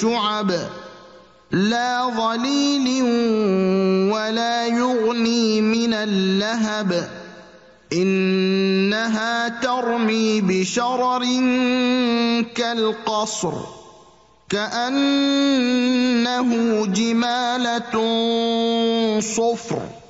شُعَبٍ لَّا ظَلِيلٍ وَلَا يُغْنِي مِنَ اللَّهَبِ إِنَّهَا تَرْمِي بِشَرَرٍ كَالْقَصْرِ كَأَنَّهُ جِمَالَتٌ صُفْرٌ